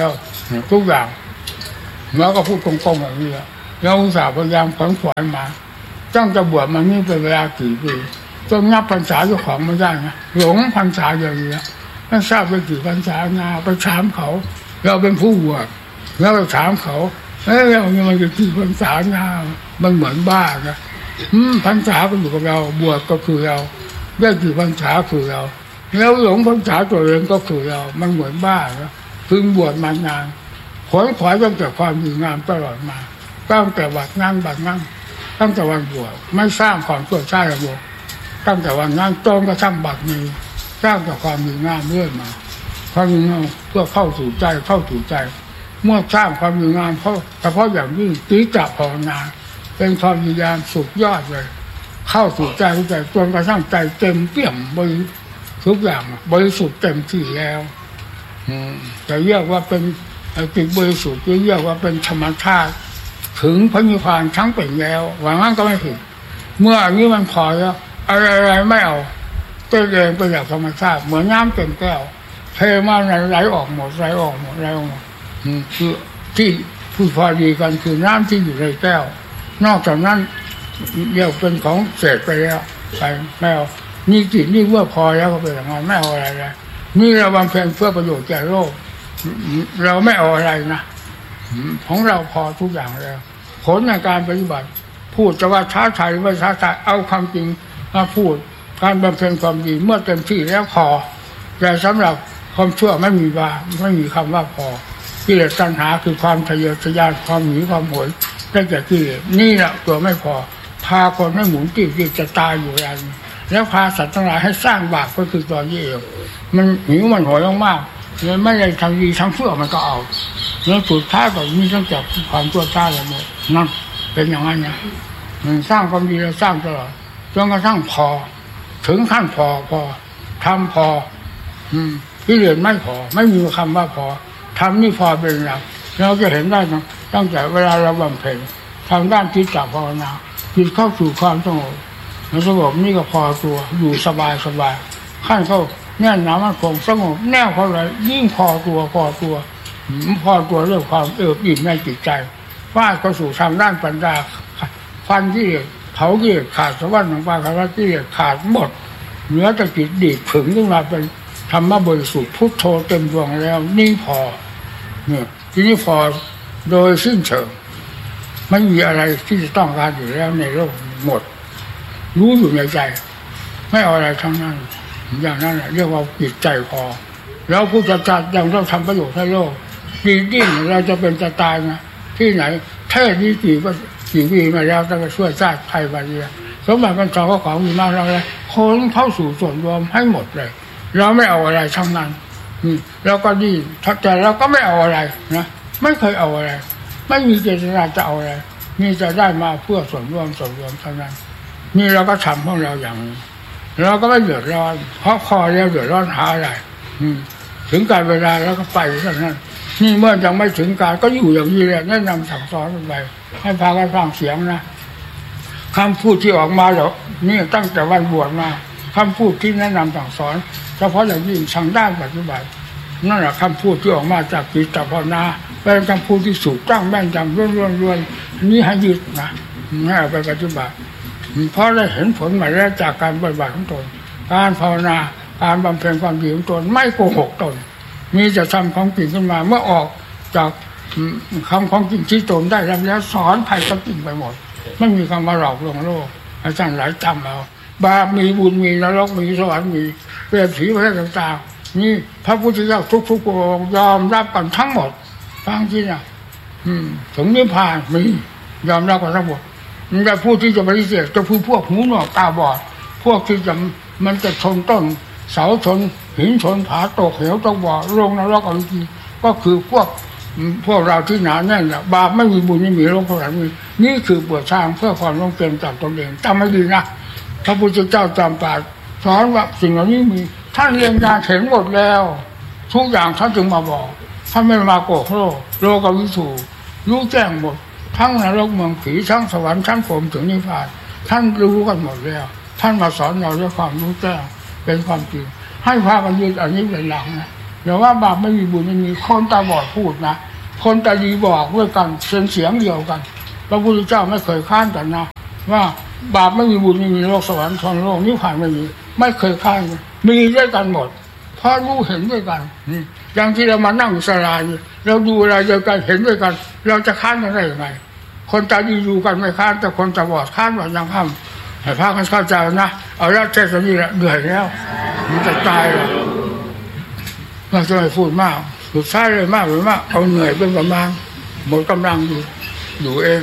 ทุกอย่างแล้วก็พูดตรงๆแบบนี้เราอุตส่าห์พยายามขวนขวายมาตั้งแต่บวชมานี่เป็นเวลากี่ปีจนนับพรรษาเจ้าของไม่ได้นะหลงพรรษาอย่างนี้ไม่ทราบไปกี่พรรษานาไปถามเขาเราเป็นผู้บวชแล้วไปถามเขาเราเนี่ยมันจะกี่พรรษานามันเหมือนบ้านะพรรษาก็อยู่กับเราบวชก็คือเราได้กี่พรรษาคือเราแล้วหลงพรรษาตัวเองก็คือเรามันเหมือนบ้านะพึงบวชมานานขวนขวายตั้งแต่ความดีงามตลอดมาตั้งแต่วัดนั่งบัดนั่งตั้งแต่วันบวชไม่สร้างความชั่วช้าระบบตั้งแต่วันนั่งจนกระทั่งบัดนี้สร้างแต่ความดีงามเรื่อยมาความดีงามเพื่อเข้าสู่ใจเมื่อสร้างความดีงามเฉพาะอย่างยิ่งตีจับภาวนาเป็นความพยายามสุดยอดเลยเข้าสู่ใจจนกระทั่งใจเต็มเปี่ยมบริทุกอย่างบริสุทธิ์เต็มที่แล้วจะเรียกว่าเป็นจิตบริสุทธิ์จะเรียกว่าเป็นธรรมชาติถึงพระนิพพานทั้งเป็นแล้วหวังนั้นก็ไม่ผิดเมื่ออันนี้มันพอแล้วอะไรไม่เอาตัวเองไปจากธรรมชาติเหมือนน้ำเต็มแก้วเทมาไหลออกหมดคือที่พูดพอดีกันคือน้ำที่อยู่ในแก้วนอกจากนั้นเรียกเป็นของเศษไปแล้วไปไม่เอานี่จิตนี่เมื่อพอแล้วก็เป็นอย่างนั้นไม่เอาอะไรเลยนี่เราบำเพ็ญเพื่อประโยชน์แก่โลกเราไม่เอาอะไรนะของเราพอทุกอย่างแล้วผลในการปฏิบัติพูดจะว่าท้าทายไม่ท้าทายเอาความจริงมาพูดการบำเพ็ญความดีเมื่อเต็มที่แล้วพอแต่สำหรับความชั่วไม่มีคำว่าพอกิเลสตัณหาคือความทะเยอทะยานความหนีความโหยได้แก่กิเลสนี่แหละตัวไม่พอพาคนให้หมุนติ้วจะตายอยู่อย่างนี้แล้วพาสัตว์ทั้งหลายให้สร้างบาปก็คือตัวนี้เองมันหิวมันโหยมากเลยไม่ได้ทำดีทั้งชั่วมันก็เอาแล้วสุดท้ายก็มีตั้งแต่ความชั่วช้าเลยหมดนั่นเป็นอย่างนั้นนะมันสร้างความดีแล้วสร้างตลอดจนกระทั่งพอถึงขั้นพอทำพอกิเลสไม่พอไม่มีคำว่าพอทำนี่พอเป็นหลักเราจะเห็นได้ตั้งแต่เวลาเราบำเพ็ญทางด้านจิตตภาวนาจิตเข้าสู่ความสงบสงบนี่ก็พอตัวอยู่สบายขั้นเข้าแน่นหนามันคงสงบแน่วเขาเลยยิ่งพอตัวเรื่องความอิ่มในจิตใจว่าก็สู่ทางด้านปัญญาฟันที่เผาที่ขาดสวรรค์ของปาคาราที่ขาดหมดเนื้อตะกิดดีดผึ่งขึ้นมาเป็นธรรมะบริสุทธิ์พุทโธเต็มดวงแล้วนี่พอเนี่ยทีนี้พอโดยสิ้นเชิงไม่มีอะไรที่จะต้องการอยู่แล้วในโลกหมดรู้อยู่ในใจไม่เอาอะไรทั้งนั้นอย่างนั้นเรียกว่าจิตใจพอแล้วผู้จัดยังต้องทำประโยชน์ให้โลกดิ้นเราจะเป็นจะตายนะที่ไหนเทศนี้กี่ปีมาแล้วต้องช่วยชาติไทยมาเรียสมบัติเป็นของมีมากเราเลยคนเข้าสู่ส่วนรวมให้หมดเลยเราไม่เอาอะไรทั้งนั้นแล้วก็ดีแต่เราก็ไม่เอาอะไรนะไม่เคยเอาอะไรไม่มีเจตนาจะเอาอะไรนี่จะได้มาเพื่อส่วนรวมเท่านั้นนี่เราก็ทำของเราอย่างนี้เราก็ไม่เดือดร้อนเพราะพอแล้วเดือดร้อนหาอะไรถึงการเวลาแล้วก็ไปเท่านั้นนี่เมื่อยังไม่ถึงการก็อยู่อย่างนี้แหละแนะนำสั่งสอนไปให้พากันฟังเสียงนะคำพูดที่ออกมาแล้วนี่ตั้งแต่วันบวชมาคำพูดที่แนะนำสั่งสอนเฉพาะอย่างยิ่งทางด้านปฏิบัตินั่นแหละคำพูดที่ออกมาจากจิตภาวนาเป็นคำพูดที่สูงตั้งแม่นยำล้วนนี่ให้ยึดนะให้เอาไปปฏิบัติเพราะได้เห็นผลมาแล้วจากการปฏิบัติของตนการภาวนาการบำเพ็ญความดีของตนไม่โกหกตนมีจะทำของจริงขึ้นมาเมื่อออกจากคำของจริงที่ตนได้แล้วสอนใครก็จริงไปหมดไม่มีคำว่าหลอกลวงโลกอาจารย์หลายจำเอาบาปมีบุญมีนรกมีสวรรค์มีเปรียบผีประเภทต่างๆนี่พระพุทธเจ้าทุกๆองค์ยอมรับกันทั้งหมดฟังที่น่ะถึงนิพพานมียอมรับกันทั้งหมดแต่ผู้ที่จะปฏิเสธจะพูดพวกหูหนวกตาบอดพวกที่จะมันจะชนต้นเสาชนหินชนผาตกเหวตกบ่อลงนรกอะไรทีก็คือพวกเราที่หนาแน่นบาปไม่มีบุญไม่มีโลกสวรรค์มีนี่คือเปิดทางเพื่อความร่มเย็นจากตนเองจำไม่ดีนะพระพุทธเจ้าจำปาสอนว่าสิ่งเหล่านี้มีท่านเรียนญาเห็นหมดแล้วทุกอย่างท่านจึงมาบอกท่านไม่มาโกหกโลกวิถูรู้แจ้งหมดทั้งนรกเมืองผีทั้งสวรรค์ทั้งพรหมถึงนิพพานท่านรู้กันหมดแล้วท่านมาสอนเราด้วยความรู้แจ้งเป็นความจริงให้พากันยึดอันนี้เป็นหลังนะแต่ว่าบาปไม่มีบุญไม่มีคนตาบอดพูดนะคนตาดีบอกด้วยกันเสียงเดียวกันพระพุทธเจ้าไม่เคยค้านกันนะว่าบาปไม่มีบุญไม่มีโลกสวรรค์ทนโลกนิพพานไม่เคยค้านมีด้วยกันหมดเพราะรู้เห็นด้วยกันอย่างที่เรามานั่งสลายเราดูอะไรเดียวกันเห็นด้วยกันเราจะค้านกันได้ยังไงคนตาดีดูกันไม่ค้านแต่คนตาบอดค้านว่ายังห้ามให้พากันเข้าใจนะเอาละแค่นี้แหละเหนื่อยแล้วมันจะตายแล้วเราจะไม่พูดมากสุดท้ายเลยมากเอาเหนื่อยเป็นกำลังหมดกำลังอยู่เอง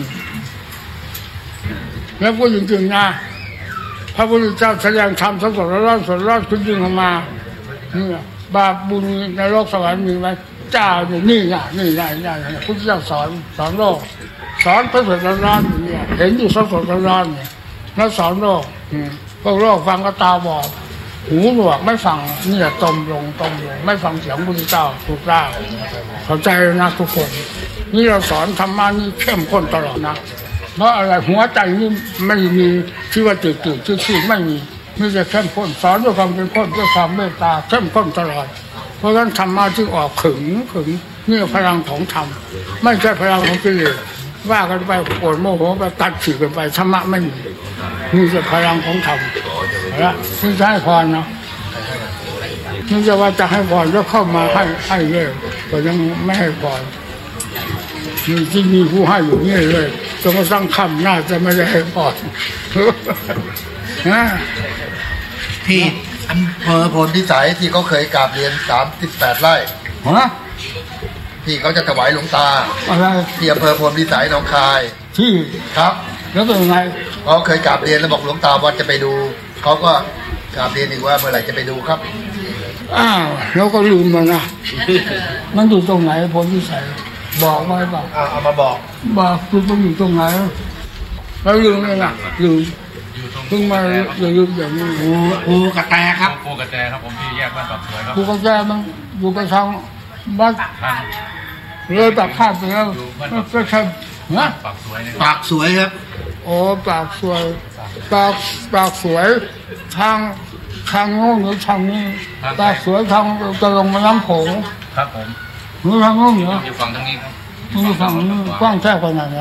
แล้วพูดจริงๆนะพระพุทธเจ้าแสดงธรรมสดร้อนขึ้นยิงออกมาเนี่ยบาปบุญในโลกสวรรค์มีไหมเจ้านี่พุทธเจ้าสอนโลกสอนพระสดร้อนเนี่ยเห็นอยู่สดร้อนเนี่ยแล้วสอนโลกพวกโลกฟังก็ตาบอดหูหนวกไม่ฟังนี่แหละตมลงไม่ฟังเสียงพุทธเจ้าถูกต้องเข้าใจนะทุกคนนี่เราสอนธรรมะนี่เข้มข้นตลอดนะเพราะอะไรหัวใจนี่ไม่มีที่ว่าจืดชืดไม่มีแต่เข้มข้นสอนด้วยความเป็นข้นด้วยความเมตตาเข้มข้นตลอดเพราะฉะนั้นธรรมะจึงออกขึงนี่พลังของธรรมไม่ใช่พลังของกิเลสว่ากันไปโกรธโมโหไปตัดฉีกกันไปธรรมะไม่มีนี่จะพลังของธรรมแล้วนี่จะให้พรเนาะนี่จะว่าจะให้พรก็เข้ามาให้เลยก็ยังไม่ให้พรนี่ที่มีผู้ให้อยู่นี่เลยจนกระทั่งค่ำน่าจะไม่ได้ให้พรที่อำเภอโพนพิสัยที่เขาเคยกราบเรียน38 ไร่ที่เขาจะถวายหลวงตาอะไรที่อำเภอโพนพิสัยหนองคายที่ครับแล้วเป็นไงเขาเคยกราบเรียนแล้วบอกหลวงตาว่าจะไปดูเขาก็กราบเรียนอีกว่าเมื่อไหร่จะไปดูครับแล้วก็ลืมมันนะมันอยู่ตรงไหนโพนพิสัยบอกไว้ป่ะเอามาบอกคือมันอยู่ตรงไหนแล้วลืมเลยนะลืมเพิ่งมาลืมอย่างนี้ภูกระแตครับภูกระแตครับผมที่แยกบ้านปากสวยครับภูกระแตมันอยู่ไปทางบ้านเลยปากข้ามไปแล้วก็ใช่นะปากสวยครับโอ้ปากสวยปากสวยทางโน้นหรือทางนี้ปากสวยทางจะลงมาน้ำโขงครับผมหรือทางโน้นเหรออยู่ฝั่งทางนี้ครับอยู่ฝั่งนี้กว้างแค่ขนาดไหน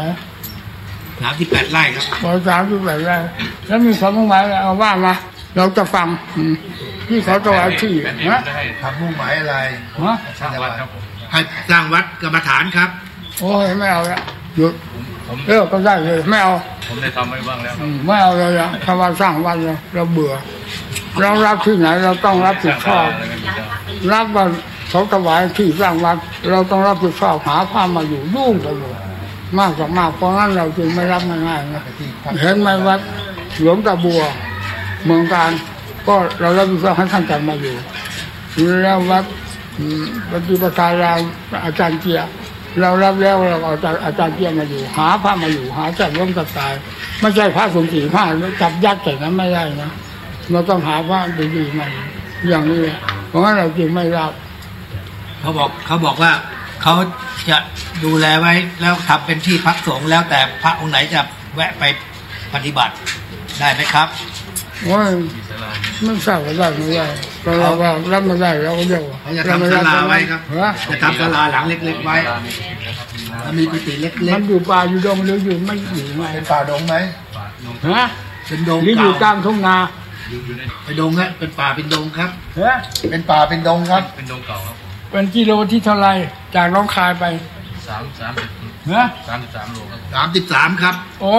38 ไร่ครับ 38 ไร่แล้วมีความมุ่งหมายอะไรเอาว่ามาเราจะฟังที่เขาถวายที่นะทำมุ่งหมายอะไรสร้างวัดครับผมให้สร้างวัดกรรมฐานครับโอ้ยไม่เอาละหยุดก็ได้เลยไม่เอาผมได้ทำไว้บ้างแล้วไม่เอาเลยอะถ้าว่าสร้างวัดเราเบื่อเรารับที่ไหนเราต้องรับผิดชอบรับว่าเขาถวายที่สร้างวัดเราต้องรับผิดชอบหาผ้ามาอยู่ยุ่งไปหมดมากกับมากเพราะงั้นเราจึงไม่รับง่ายๆนะเห็นไหมวัดหลวงตาบัวเมืองการก็เรารับผิดชอบให้ท่านจัดมาอยู่แล้ววัดปฏิปทารามอาจารย์เจียเรารับแล้วเราเอาอาจารย์เจียมาอยู่หาพระมาอยู่หาจัดร่วมจัดตายไม่ใช่พระสงฆ์สี่ห้าจับยัดแต่นั้นไม่ได้นะเราต้องหาพระดีๆมาอย่างนี้เพราะงั้นเราจึงไม่รับเขาบอกว่าเขาจะดูแลไว้แล้วทำเป็นที่พักสงฆ์แล้วแต่พระองค์ไหนจะแวะไปปฏิบัติได้ไหมครับว่าไม่ทราบว่าได้ไม่ได้เรารับไม่ได้เราก็เดียวเขาจะทำศาลาไว้ครับจะทำศาลาหลังเล็กๆไว้แล้วมีกุฏิเล็กๆมันอยู่ป่าอยู่ดงหรืออยู่ไม่อยู่ไงเป็นป่าดงไหมเป็นดงหรืออยู่กลางทุ่งนาเป็นดงครับเป็นป่าเป็นดงครับเป็นป่าเป็นดงครับเป็นดงเก่าครับเป็นกิโลที่เท่าไรจากน้องคายไป 33โลครับ 33ครับโอ้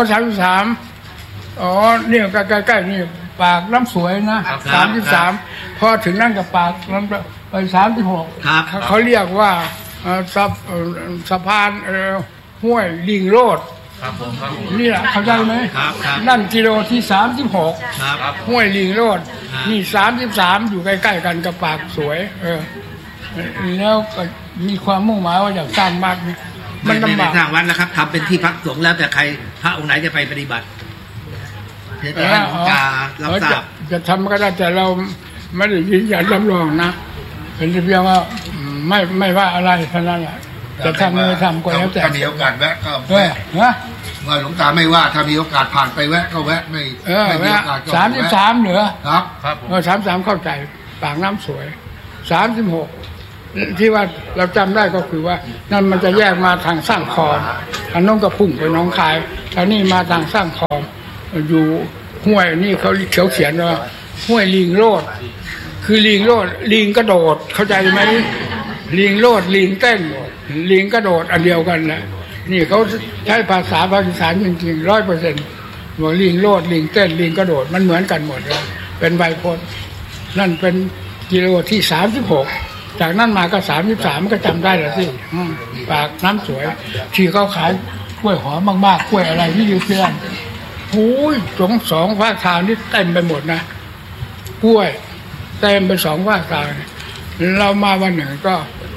33อ๋อเนี่ยใกล้ๆนี่ปากน้ำสวยนะ33พอถึงนั่นกับปากน้ำไป36เขาเรียกว่าสะพานห้วยลิงโลดนี่แหละเข้าใจไหมนั่นกิโลที่36ห้วยลิงโลดนี่33อยู่ใกล้ๆกันกับปากสวยแล้วก็มีความมุ่งหมายว่าอยากสร้างวัดมันลำบากสร้างวัดแล้วครับทำเป็นที่พักสงฆ์แล้วแต่ใครพระองค์ไหนจะไปปฏิบัติจะทำก็ได้แต่เราไม่ได้ยืนยันรับรองนะเป็นเพียงว่าไม่ว่าอะไรเท่านั้นแหละจะทำไม่ทำก็แล้วแต่ถ้ามีโอกาสแวะก็ว่าหลวงตาไม่ว่าถ้ามีโอกาสผ่านไปแวะก็แวะไม่มีโอกาสก็33เหนือครับ33เข้าใจปากน้ำสวย36 ที่ว่าเราจำได้ก็คือว่านั่นมันจะแยกมาทางสร้างคอนอันน้องกระพุ่งไปน้องคายอันนี้มาทางสร้างคอนอยู่ห้วยนี่เขาเขียนว่าห้วยลิงโลดคือลิงโลดลิงกระโดดเข้าใจไหมลิงโลดลิงเต้นลิงกระโดดอันเดียวกันแหละนี่เขาใช้ภาษาปากีสถานจริงๆ100%ว่าลิงโลดลิงเต้นลิงกระโดดมันเหมือนกันหมดเลยเป็นไวยพจน์นั่นเป็นกิโลที่36จากนั้นมาก็33ก็จำได้แล้วสิปากน้ำสวยที่เขาขายกล้วยหอมมากๆกล้วยอะไรที่อยู่เพื่อนโอ้ยสองภาคทางนี่เต็มไปหมดนะกล้วยเต็มไป2ภาคทางเรามาวันหนึ่งก็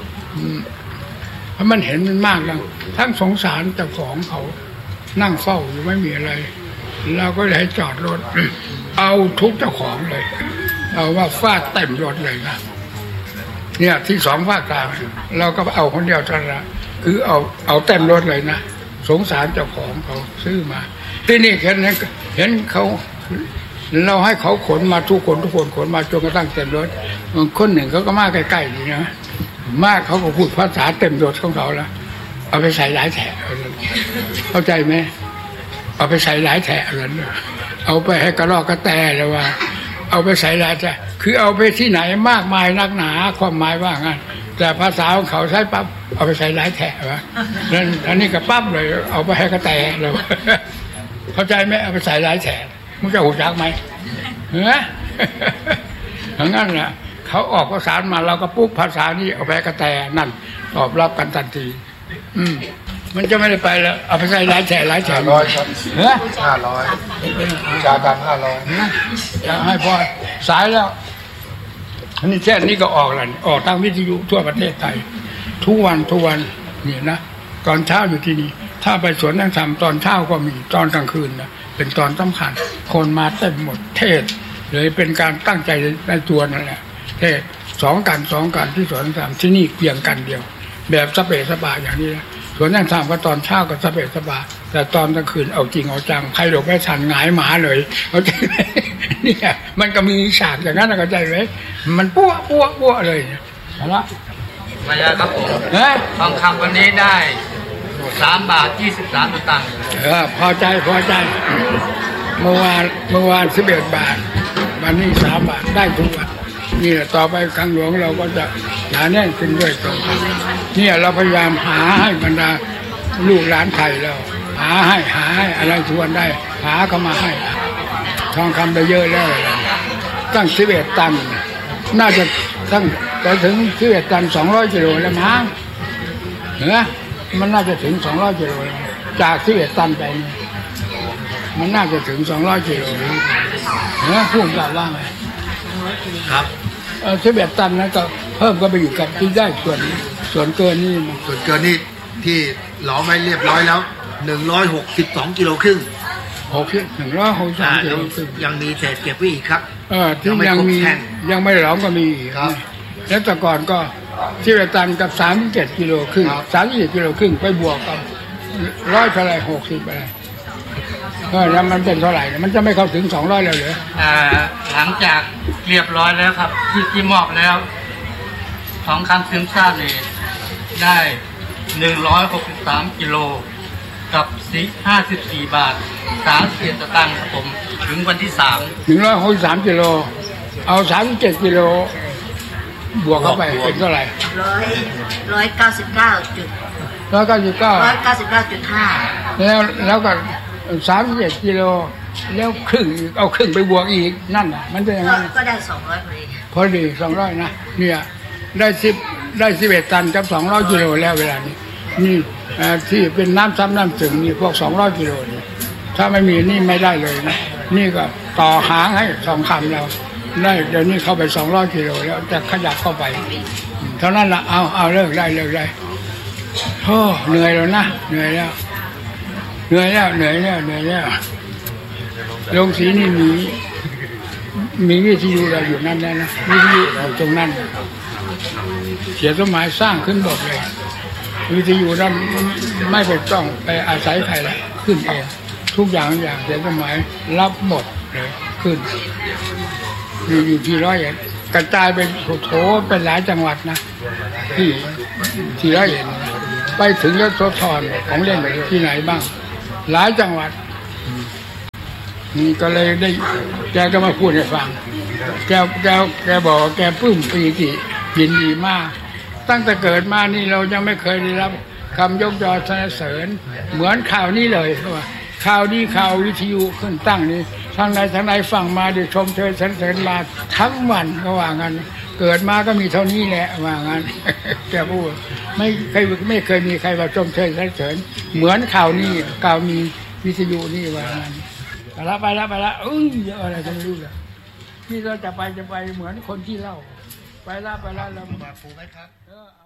มันเห็นมันมากแล้วทั้งสงสารเจ้าของเขานั่งเฝ้าอยู่ไม่มีอะไรเราก็เลยให้จอดรถเอาทุกเจ้าของเลยเอาว่าฟาดเต็มรถเลยนะเนี่ยที่2ภาคกลางเราก็เอาคนเดียวเท่านั้นคือเอาเต็มรถเลยนะสงสารเจ้าของเขาซื้อมาที่นี่เห็นเขาเราให้เขาขนมาทุกคนขนมาจนกระทั่งเต็มรถคนหนึ่งเขาก็มาใกล้ๆนี่นะมากเขาก็พูดภาษาเต็มรถของเขาแล้วเอาไปใส่หลายแถะเข้าใจไหมเอาไปใส่หลายแถะเลยเอาไปให้กระรอกกระแตเลยว่าเอาไปใส่หลายแถะคือเอาไปที่ไหนมากมายนักหนาความหมายว่างั้นแต่ภาษาของเขาใช้ปั๊บเอาไปใส่หลายแถะวะนั่นอันนี้ก็ปั๊บเลยเอาไปให้กระแตเลยเข้าใจไหมเอาไปใส่หลายแถะมึงจะหูจักไหมเฮ้ยอย่างนั้นแหละเขาออกภาษามาเราก็ปุ๊บภาษานี้เอาไปกระแตนั่นตอบรับกันทันทีมันจะไม่ได้ไปแล้วเอาไปใส่หลายแฉะ 500ครับ500จาดำ500 จะให้พอสายแล้วอันนี้แค่นี้ก็ออกแล้วออกทางวิทยุทั่วประเทศไทยทุกวันนี่นะตอนเช้าอยู่ที่นี่ถ้าไปสวนนั่งทำตอนเช้าก็มีตอนกลางคืนนะเป็นตอนสำคัญคนมาเต็มหมดเทศเลยเป็นการตั้งใจในตัวนั่นแหละเทศสองกันที่สวนนั่งทำที่นี่เพียงกันเดียวแบบสเปซสปาอย่างนี้นะสวนนั่งทำก็ตอนเช้าก็สเปซสปาแต่ตอนกลางคืนเอาจริงเอาจังใครหลบไม่ทันหงายหมาเลยเข้าใจไหมเนี่ยมันก็มีฉากอย่างนั้นเข้าใจไหมมันปั้วเลยเอาละมาแล้วครับผมทองคำวันนี้ได้3 บาท 23 สตางค์พอใจเมื่อวาน11 บาทวันนี้3 บาทได้ทุกวันนี่แหละต่อไปครั้งหลวงเราก็จะหนาแน่นขึ้นด้วยทองคำเนี่ยเราพยายามหาให้บรรดาลูกหลานไทยแล้วหาให้อะไรทวนได้หาเข้ามาให้ทองคำไปเยอะแล้วตั้ง11 ตันน่าจะตั้งแต่ถึง11 ตัน200 กิโลแล้วมั้งมันน่าจะถึง200 กิโลจาก11 ตันไปมันน่าจะถึง200 กิโลพูดกันว่าไงครับ 11 ตันนั้นก็เพิ่มก็ไปอยู่กับที่ได้ส่วนเกินนี่ที่หลอมไว้เรียบร้อยแล้ว162 กิโลครึ่ง 162 กิโลครึ่งยังมีเศษเก็บไว้อีกครับที่ยังไม่หลอมก็มีอีกครับแล้วแต่ก่อนก็11 ตันกับ37 กิโลครึ่ง37 กิโลครึ่งไปบวกกัน100เท่าไหร่60อะไรแล้วมันเป็นเท่าไหร่มันจะไม่เข้าถึง200แล้วเหรอหลังจากเรียบร้อยแล้วครับที่มอบแล้วทองคำซึมซาบนี่ได้163 กิโลกับ54 บาท 31 สตางค์ครับผมถึงวันที่ 163 กิโลเอา37 กิโลบวกเข้าไปเป็นเท่าไหร่ 199.5 แล้วก็37 กิโลแล้วครึ่งเอาครึ่งไปบวกอีกนั่นมันเป็นยังไงก็ได้200พอดี 200นะเนี่ยได้11 ตันกับ200 กิโลแล้วเวลานี้นี่ที่เป็นน้ำซ้ำน้ำถึงนี่พวก200 กิโลนี่ถ้าไม่มีนี่ไม่ได้เลยนะนี่ก็ต่อหางให้ทองคำเราได้เดี๋ยวนี้เข้าไป200 กิโลแล้วแต่ขยับเข้าไปเท่านั้นละเอาเลิกได้โอ้เหนื่อยแล้วนะเหนื่อยแล้วโรงสีนี่มีวิทยุเราอยู่นั่นแล้วนะวิทยุอยู่ตรงนั้นเสียสมัยสร้างขึ้นหมดเลยวิทยุนั้นไม่ไปต้องไปอาศัยใครละขึ้นเองทุกอย่างเสียสมัยรับหมดเลยขึ้นอยู่ที่101 กระจายเป็นโถเป็นหลายจังหวัดนะที่เราเห็นไปถึงยโสธรของเล่นที่ไหนบ้างหลายจังหวัดก็เลยได้แกก็มาพูดให้ฟังแกบอกแกปลื้มปีติยินดีมากตั้งแต่เกิดมานี่เรายังไม่เคยได้รับคำยกยอสรรเสริญเหมือนข่าวนี้เลยว่าข่าวนี้ข่าววิทยุขึ้นตั้งนี้ทางไหนฟังมาได้ชมเชยสรรเสริญมาทั้งวันก็ว่างั้นเกิดมาก็มีเท่านี้แหละว่างั้นแกพูดไม่เคยมีใครมาชมเชยสรรเสริญเหมือนข่าวนี้ข่าวมีวิทยุนี่ว่างั้นไปแล้วอะไรก็ไม่รู้เลยนี่เราจะไปเหมือนคนที่เล่าไปแล้วเรามาปูไหมครับ